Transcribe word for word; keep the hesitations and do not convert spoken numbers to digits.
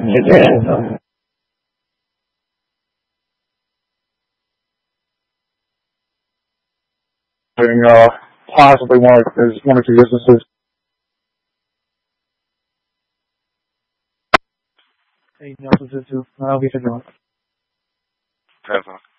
uh, possibly one of his one or two businesses. Hey, Nelson, this is I'll be figuring out.